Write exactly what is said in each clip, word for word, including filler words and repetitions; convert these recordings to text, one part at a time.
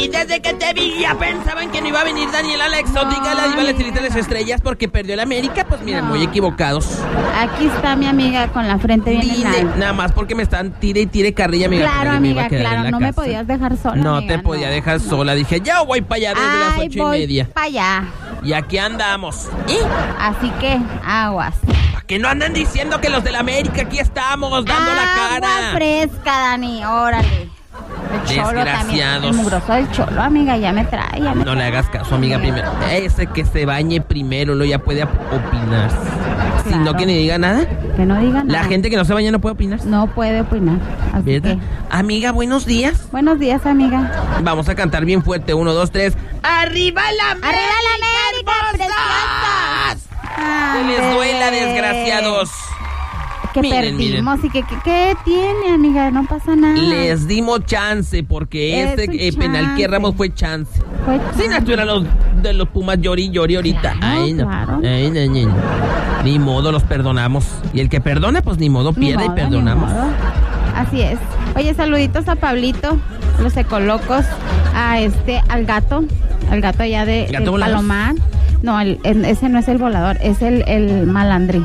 Y desde que te vi ya pensaban que no iba a venir Daniela la exótica, No, la diva, la amiga. estrellita de las estrellas, porque perdió el América. Pues miren, muy equivocados. Aquí está mi amiga con la frente bien en Dile, alto. nada más porque me están tire y tire carrilla, amiga. Claro, porque me iba amiga, a quedar en claro, la no me casa. podías dejar sola, No amiga, te podía no, dejar no. sola. Dije, ya voy para allá desde las Ay, ocho y voy media. para allá. Y aquí andamos. ¿Y? Así que, aguas. Que no andan diciendo que los del América aquí estamos dando la Agua cara. fresca, Dani, órale. El cholo también. Desgraciados. El mugroso del cholo, amiga, ya me trae. Ya me No le hagas trae, caso, amiga, primero. Ese que se bañe primero, lo ya puede op- opinar. Si no, Claro. que ni diga nada. Que no digan La nada. gente que no se baña no puede opinar. No puede opinar. Así ¿Verdad? que, Amiga, buenos días. buenos días, amiga. Vamos a cantar bien fuerte. Uno, dos, tres. ¡Arriba la América! ¡Arriba la América, hermosas! Ah, Que les duela, bebé. desgraciados. Que Miren, perdimos y que, que, ¿qué tiene, amiga? No pasa nada. Les dimos chance porque Es ese un eh, penal que chance. erramos fue chance. Fue Si no chance. estuvieran los de los Pumas llori llori ahorita. Claro, Ay, no. claro. Ay, no, no, no. Ni modo, los perdonamos. Y el que perdona, pues ni modo, Ni pierde modo, y perdonamos. ni modo. Así es. Oye, saluditos a Pablito, los ecolocos, a este, al gato, al gato allá de, ¿Gato de volador? Palomar. No, el- el- ese no es el volador, es el, el malandrín.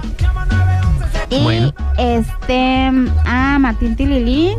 Y Bueno. este, a Martín Tililín.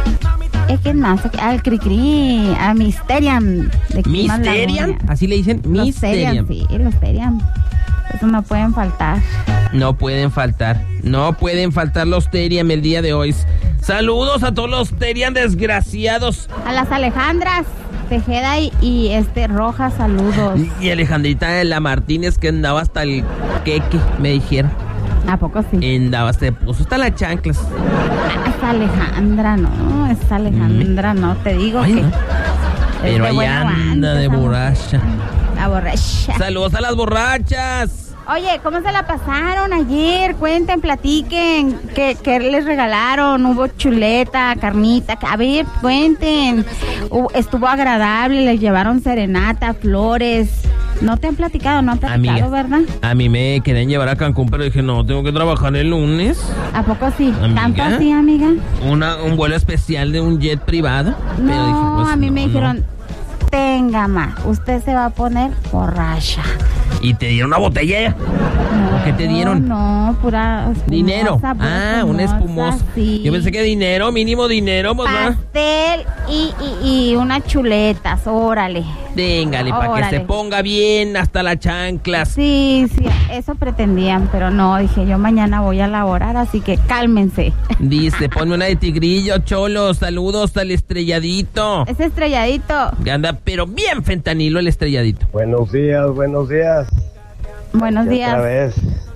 ¿Es quién más? Al Cricri, a Misterian. De Climas La ¿Misterian? Luna. Así le dicen, Los Misterian. Terian, sí, los Terian. Eso no pueden faltar. No pueden faltar. No pueden faltar los Terian el día de hoy. Saludos a todos los Terian desgraciados. A las Alejandras Tejeda y, y este Rojas, saludos. Y Alejandrita de la Martínez que andaba hasta el queque, me dijeron. ¿A poco sí? Andaba, se puso hasta las chanclas. Ah, es Alejandra, no, es Alejandra, no, te digo Ay, que... no. es Pero de ahí buen anda aguante, de esa borracha. mujer. La borracha. Saludos a las borrachas. Oye, ¿cómo se la pasaron ayer? Cuenten, platiquen. ¿Qué, qué les regalaron? ¿Hubo chuleta, carnita? A ver, cuenten. Hubo- Estuvo agradable, les llevaron serenata, flores. No te han platicado, no han platicado, Amiga, ¿verdad? a mí me querían llevar a Cancún, pero dije, no, tengo que trabajar el lunes. ¿A poco sí? Amiga. ¿Tanto así, amiga? Una, un vuelo especial de un jet privado. Pero No, dije, pues, a mí no, me no. dijeron, tenga, ma, usted se va a poner borracha. ¿Y te dieron una botella? No, ¿Qué te dieron? No, pura espumosa, Dinero. pura Ah, una espumosa. Sí. Yo pensé que dinero, mínimo dinero, pues va. Pastel y, y, y unas chuletas, órale. Véngale, para que Órale. se ponga bien hasta las chanclas. Sí, sí, eso pretendían, pero no, dije yo mañana voy a laborar, así que cálmense. Dice, ponme una de tigrillo, cholo. Saludos al estrelladito. Es estrelladito. Que anda, pero bien fentanilo el estrelladito. Buenos días, buenos días. Buenos Y otra días. vez.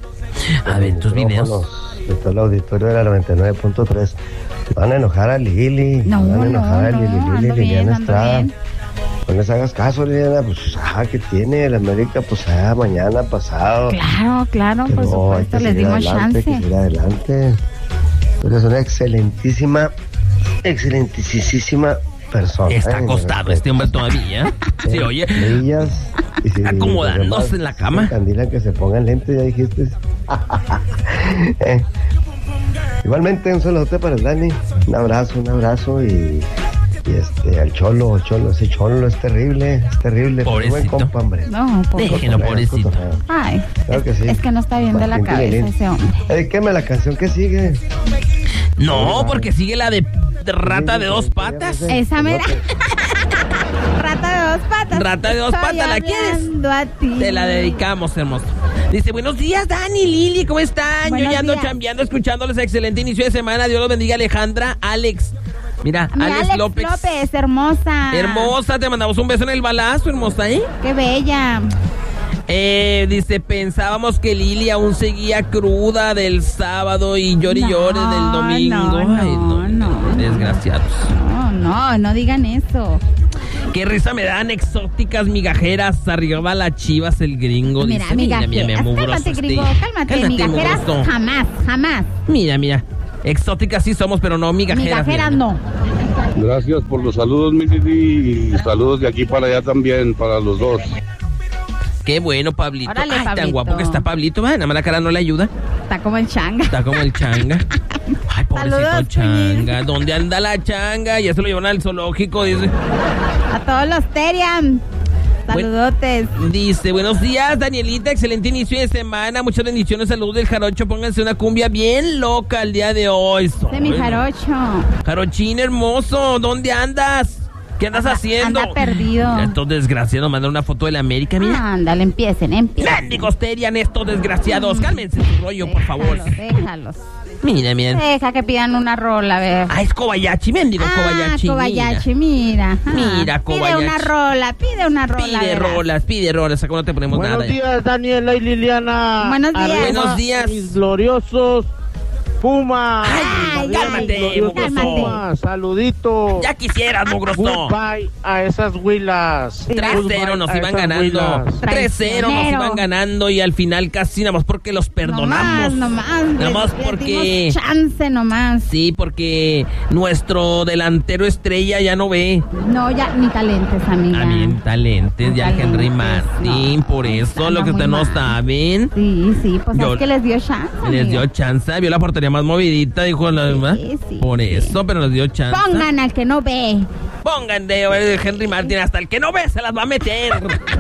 A ver, tus videos. Micrófonos De todo el auditorio de la noventa y nueve punto tres. Van a enojar a Lili. No, Van a enojar no, a Lili, no, Lili, ando bien, Liliana ando Estrada. bien. No les hagas caso, Liliana. Pues, ah, que tiene el América, pues, ah, mañana, pasado. Claro, claro, Que por no, hay supuesto, que les seguir dimos adelante, hay que chance. seguir adelante. Tú eres una excelentísima, excelentísima persona. Está ¿eh? acostado este hombre todavía. Sí, oye. Brillas. Y si Acomodándose los demás en la cama. se encandilan que se pongan lentes, ya dijiste. Eh, Igualmente, un saludote para el Dani. Un abrazo, un abrazo. Y, y este, al Cholo, Cholo, ese Cholo es terrible, es terrible. Pero buen Pobrecito. compa, hombre. No, poco. Déjenlo, pobrecito. Ay, Claro es, que sí. es que no está bien de la Martín cabeza Tililín. ese hombre. Dedíqueme la canción que sigue. No, porque sigue la de rata de dos patas. Esa mera. Rata de dos patas. Rata de dos Estoy patas, ¿la quieres? hablando a ti. Te la dedicamos, hermoso. Dice, buenos días, Dani, Lili, ¿cómo están? Buenos Yo ya ando días. chambeando, escuchándoles. Excelente inicio de semana. Dios los bendiga, Alejandra, Alex. Mira, Mi Alex, Alex López. López, hermosa. Hermosa, te mandamos un beso en el balazo, hermosa, ¿eh? Qué bella. Eh, dice, pensábamos que Lili aún seguía cruda del sábado y llore y No, llore del domingo. no, Ay, no, no. Desgraciados. No, no, no digan eso. Qué risa me dan exóticas migajeras. Arriba las chivas, el gringo. Mira, dice, mira, mira, migajeras. mugroso Cálmate, este. gringo, cálmate. Migajeras mugroso. jamás, jamás. Mira, mira. Exóticas sí somos, pero no migajeras. Migajeras mira. no. Gracias por los saludos, mi Lili, y saludos de aquí para allá también, para los dos. Qué bueno, Pablito. Órale, Ay, tan Pablito. guapo que está Pablito. Va, nada más la cara no le ayuda. Está como el changa. Está como el changa. Ay, pobrecito Saludos, changa. Chuyín. ¿Dónde anda la changa? Ya se lo llevan al zoológico, dice. A todos los Terian. Saludotes. Dice, buenos días, Danielita, excelente inicio de semana, muchas bendiciones, saludos del jarocho, pónganse una cumbia bien loca el día de hoy. De mi jarocho. Jarochín hermoso, ¿dónde andas? ¿Qué andas Anda- haciendo? anda perdido. Estos desgraciados mandan una foto de la América, mira. Ándale, empiecen, empiecen. Mendigos Terian, estos desgraciados, cálmense su rollo, por favor. Déjalos, déjalos. Mira, mira. Deja que pidan una rola, a ver. Ah, es Kobayashi, mendigo Ah, Kobayashi. Kobayashi, mira. Ah, Mira, Pide Kobayashi. una rola, pide una rola. Pide verás. rolas, pide rolas, acá no te ponemos Buenos nada. días, Daniela y Liliana. Buenos días. Arriba, Buenos días. mis gloriosos Pumas. Ay, Arriba, cálmate, mis gloriosos mugroso. Pumas. Saludito. Ya quisieras, mugroso. Goodbye a esas huilas. tres cero nos Goodbye a iban esas ganando. huilas. tres cero nos Traicionero. iban ganando y al final casi nada más porque los perdonamos. No más, no más. Nada más les- les porque... dimos chance nomás. Sí, porque nuestro delantero estrella ya no ve. No, ya, ni talentes, amiga. A bien talentes, Ni ya el Henry talentes, Martín, no, por eso, anda lo que muy ustedes no mal. saben. Sí, sí, pues Yo- es que les dio chance. Les dio amiga. chance, vio la portería más movidita, dijo la verdad. Sí, sí, Por sí. eso, pero les dio chance. Pongan al que no ve. Pongan de eh, Henry Martin, hasta el que no ve se las va a meter.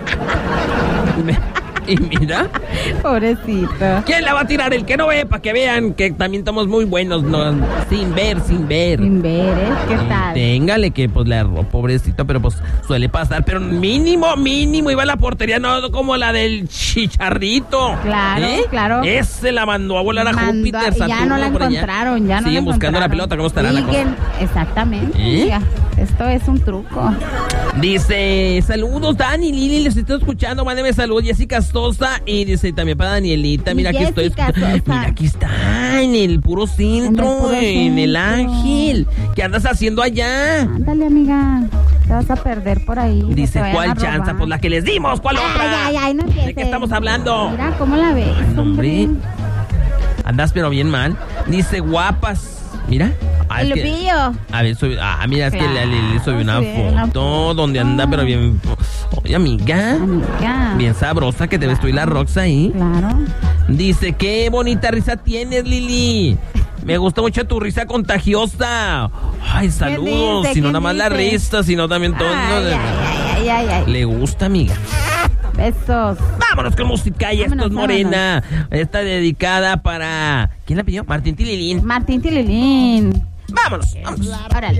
Y mira, Pobrecito. ¿quién la va a tirar? El que no ve, para que vean que también estamos muy buenos, no, sin ver, sin ver. Sin ver, ¿eh? ¿Qué tal? Téngale que pues le erró, pobrecito, pero pues suele pasar, pero mínimo, mínimo iba a la portería, no como la del Chicharrito. Claro, claro. Ese la mandó a volar a Mandó Júpiter, a- y ya Saturno, no la por allá. encontraron, ya no Siguen la buscando la encontraron. pelota, ¿cómo estará la cosa? Siguen, exactamente. ¿Eh? amiga. Esto es un truco. Dice, saludos Dani, Lili, les estoy escuchando, mándeme saludos, Jessica Sosa, y dice también para Danielita, mira aquí estoy, Jessica Sosa. mira aquí está, en el puro centro, puro en el centro. Ángel, ¿qué andas haciendo allá? Ándale, amiga. Te vas a perder por ahí. no te Dice, vayan ¿cuál a chanza? robar. Pues la que les dimos, ¿cuál otra? Ay, ay, ay, no ¿De empieces. qué estamos hablando? Mira, ¿cómo la ves, Hombre, hombre? andas pero bien mal. Dice, guapas, mira. Ah, El es que- Lupillo. A ver, soy, ah, mira, es que Claro, le, le, le subí una sí, una foto foto. donde anda pero bien... Oye, amiga, Amiga. bien sabrosa que te ves tú y la Rox ahí. Claro. Dice, qué bonita risa tienes, Lili. Me gusta mucho tu risa contagiosa. Ay, saludos. dice? Si no ¿Qué nada más la dice? risa, sino también todo. Ay, ay, ay, ay, ay, ay. Le gusta, amiga. Besos. Vámonos con música y esto Vámonos, es Morena. Está dedicada para... ¿Quién la pidió? Martín Tililín. Martín Tililín. Vámonos, vámonos. Órale.